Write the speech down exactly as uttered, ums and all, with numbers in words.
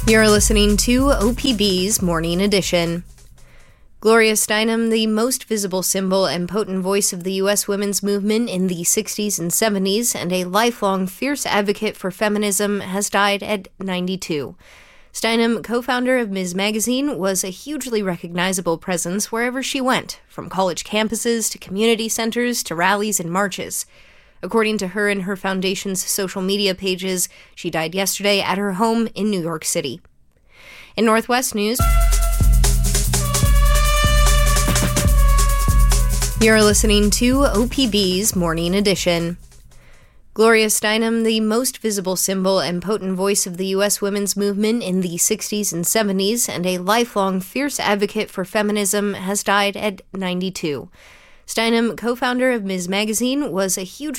You're listening to O P B's Morning Edition. Gloria Steinem, the most visible symbol and potent voice of the U S women's movement in the sixties and seventies and a lifelong fierce advocate for feminism, has died at ninety-two. Steinem, co-founder of Ms Magazine, was a hugely recognizable presence wherever she went, from college campuses to community centers to rallies and marches. According to her and her foundation's social media pages, she died yesterday at her home in New York City. In Northwest News, you're listening to O P B's Morning Edition. Gloria Steinem, the most visible symbol and potent voice of the U S women's movement in the sixties and seventies and a lifelong fierce advocate for feminism, has died at ninety-two. Steinem, co-founder of Ms Magazine, was a huge